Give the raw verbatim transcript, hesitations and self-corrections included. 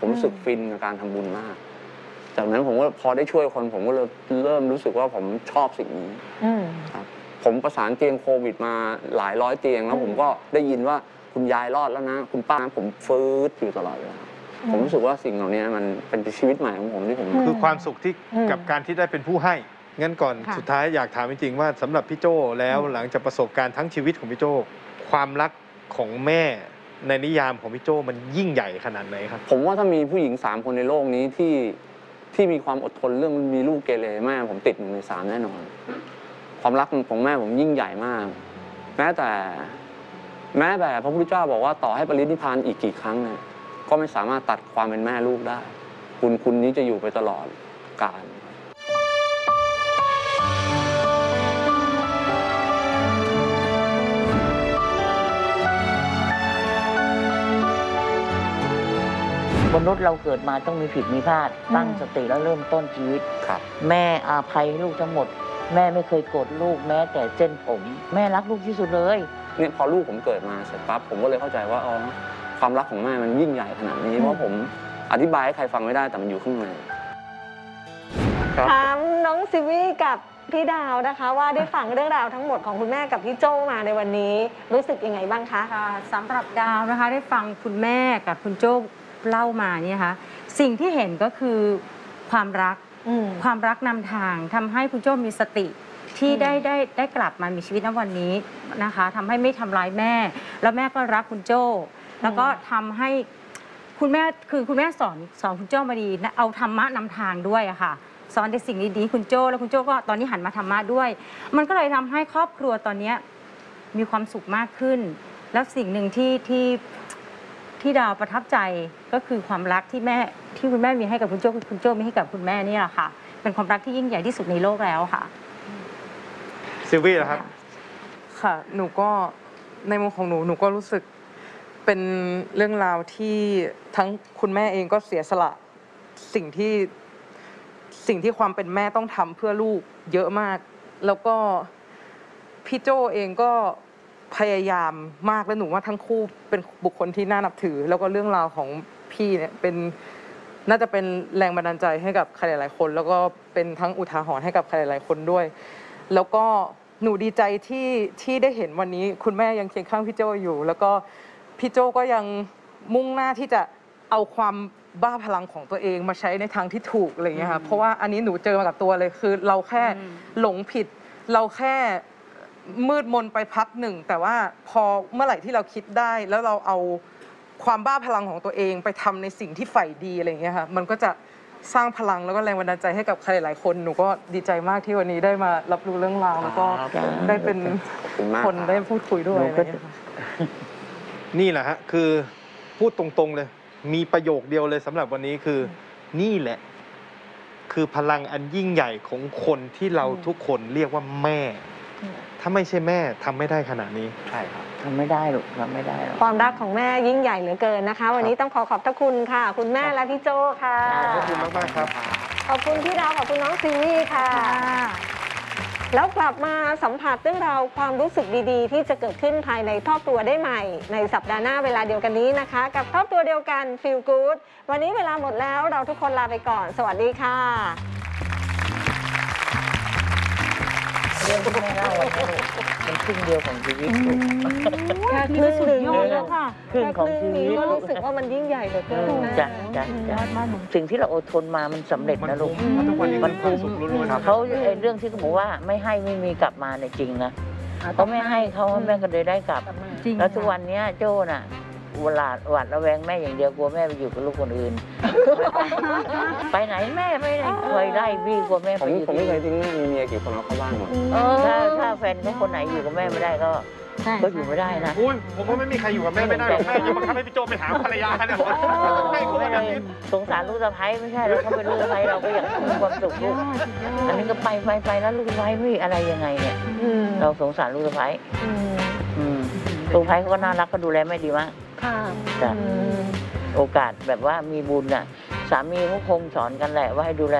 ผมรู้สึกฟินกับการทำบุญมากจากนั้นผมก็พอได้ช่วยคนผมก็เลยเริ่มรู้สึกว่าผมชอบสิ่งนี้ครับผมประสานเตียงโควิดมาหลายร้อยเตียงแล้วผมก็ได้ยินว่าคุณยายรอดแล้วนะคุณป้าผมฟื้นอยู่ตลอดเลยผมรู้สึกว่าสิ่งเหล่านี้มันเป็นชีวิตใหม่ของผมที่ผมคือความสุขที่กับการที่ได้เป็นผู้ให้งั้นก่อนสุดท้ายอยากถามจริงๆว่าสำหรับพี่โจ้แล้วหลังจากประสบการณ์ทั้งชีวิตของพี่โจ้ความรักของแม่ในนิยามของพี่โจ้มันยิ่งใหญ่ขนาดไหนครับผมว่าถ้ามีผู้หญิงสามคนในโลกนี้ที่ที่มีความอดทนเรื่องมีลูกเกเรแม่ผมติดหนึ่งในสามแน่นอนความรักของแม่ผมยิ่งใหญ่มากแม้แต่แม้แต่พระพุทธเจ้าบอกว่าต่อให้ปรินิพพานอีกกี่ครั้งเนี่ยก็ไม่สามารถตัดความเป็นแม่ลูกได้คุณคุณนี้จะอยู่ไปตลอดกาลมนุษย์เราเกิดมาต้องมีผิดมีพลาดตั้งสติแล้วเริ่มต้นชีวิตแม่อาภัยลูกทั้งหมดแม่ไม่เคยโกรธลูกแม้แต่เส้นผมแม่รักลูกที่สุดเลยเนี่ยพอลูกผมเกิดมาเสร็จปั๊บผมก็เลยเข้าใจว่าอ๋อความรักของแม่มันยิ่งใหญ่ขนาดนี้เพราะผมอธิบายให้ใครฟังไม่ได้แต่มันอยู่ข้างในถามน้องซิวี่กับพี่ดาวนะคะว่าได้ฟังเรื่องราวทั้งหมดของคุณแม่กับพี่โจ้มาในวันนี้รู้สึกยังไงบ้างคะสำหรับดาวนะคะได้ฟังคุณแม่กับคุณโจ้เล่ามาเนี่ยค่ะสิ่งที่เห็นก็คือความรักความรักนำทางทำให้คุณโจ้มีสติที่ได้ได้ได้กลับมามีชีวิตณวันนี้นะคะทำให้ไม่ทำร้ายแม่แล้วแม่ก็รักคุณโจ้แล้วก็ทำให้คุณแม่คือคุณแม่สอนสอนคุณโจ้มาดีนะเอาธรรมะนำทางด้วยอะค่ะสอนในสิ่งดีๆคุณโจ้แล้วคุณโจ้ก็ตอนนี้หันมาธรรมะด้วยมันก็เลยทำให้ครอบครัวตอนนี้มีความสุขมากขึ้นแล้วสิ่งหนึ่งที่ที่ที่ดาวประทับใจก็คือความรักที่แม่ที่คุณแม่มีให้กับคุณโจ้คุณโจ้มีให้กับคุณแม่นี่แหละค่ะเป็นความรักที่ยิ่งใหญ่ที่สุดในโลกแล้วค่ะซิลวี่นะครับค่ะหนูก็ในมุมของหนูหนูก็รู้สึกเป็นเรื่องราวที่ทั้งคุณแม่เองก็เสียสละสิ่งที่สิ่งที่ความเป็นแม่ต้องทำเพื่อลูกเยอะมากแล้วก็พี่โจเองก็พยายามมากและหนูว่าทั้งคู่เป็นบุคคลที่น่านับถือแล้วก็เรื่องราวของพี่เนี่ยเป็นน่าจะเป็นแรงบันดาลใจให้กับใครหลายๆคนแล้วก็เป็นทั้งอุทาหรณ์ให้กับใครหลายๆคนด้วยแล้วก็หนูดีใจที่ที่ได้เห็นวันนี้คุณแม่ยังเคียงข้างพี่โจอยู่แล้วก็พี่โจก็ยังมุ่งหน้าที่จะเอาความบ้าพลังของตัวเองมาใช้ในทางที่ถูกอะไรอย่างเงี้ยค่ะเพราะว่าอันนี้หนูเจอมากับตัวเลยคือเราแค่หลงผิดเราแค่มืดมนไปพักหนึ่งแต่ว่าพอเมื่อไหร่ที่เราคิดได้แล้วเราเอาความบ้าพลังของตัวเองไปทำในสิ่งที่ใฝ่ดีอะไรอย่างเงี้ยค่ะมันก็จะสร้างพลังแล้วก็แรงบันดาลใจให้กับใครหลายคนหนูก็ดีใจมากที่วันนี้ได้มารับรู้เรื่องราวแล้วก็ได้เป็นคนได้พูดคุยด้วยอะไรอย่างเงี้ยนี่แหละฮะคือพูดตรงๆเลยมีประโยคเดียวเลยสำหรับวันนี้คือนี่แหละคือพลังอันยิ่งใหญ่ของคนที่เราทุกคนเรียกว่าแม่ถ้าไม่ใช่แม่ทำไม่ได้ขนาดนี้ใช่ครับทำไม่ได้หรอกทำไม่ได้หรอกความรักของแม่ยิ่งใหญ่เหลือเกินนะคะวันนี้ต้องขอขอบพระคุณค่ะคุณแม่และพี่โจ้ค่ะขอบคุณมากๆครับขอบคุณพี่ดาวขอบคุณน้องซีวี่ค่ะแล้วกลับมาสัมผัสเรื่องราวความรู้สึกดีๆที่จะเกิดขึ้นภายในครอบครัวได้ใหม่ในสัปดาห์หน้าเวลาเดียวกันนี้นะคะกับครอบครัวเดียวกัน Feel Good วันนี้เวลาหมดแล้วเราทุกคนลาไปก่อนสวัสดีค่ะเรื่องที่แม่เล่าเป็นครึ่งเดียวของชีวิตแค่ครึ่งหนึ่งแล้วค่ะครึ่งของชีวิตก็รู้สึกว่ามันยิ่งใหญ่เหลือเกินนะจ้ะจ้ะจ้ะสิ่งที่เราอดทนมามันสำเร็จนะลูกมันคุ้มเขาเรื่องที่เขาบอกว่าไม่ให้ไม่มีกลับมาเนี่ยจริงนะเขาไม่ให้เขาแม่ก็เลยได้กลับแล้วทุกวันนี้โจ้น่ะหวาดหวาดระแวงแม่อย่างเดียวกลัวแม่ไปอยู่กับลูกคนอื่นไปไหนแม่ไม่ได้เคยไล่พี่กลัวแม่ไปอยู่ผมไม่เคยทิ้งแม่มีเมียกี่คนแล้วเข้าบ้านหมดถ้าถ้าแฟนเขาคนไหนอยู่กับแม่ไม่ได้ก็ก็อยู่ไม่ได้นะอุ้ยผมว่าไม่มีใครอยู่กับแม่ไม่ได้หรอกแม่ยังบังคับให้พี่โจไปหาภรรยาเนี่ยไม่คุยกันสงสารลูกสะใภ้ไม่ใช่แล้วเขาเป็นลูกสะใภ้เราก็อยากมีความสุขลูกอันนี้ก็ไปไปไปแล้วลูกสะใภ้ไม่อะไรยังไงเนี่ยเราสงสารลูกสะใภ้ลูกสะใภ้เขาก็น่ารักก็ดูแลแม่ดีมากจ้ะโอกาสแบบว่ามีบุญน่ะสามีเขาคงสอนกันแหละว่าให้ดูแล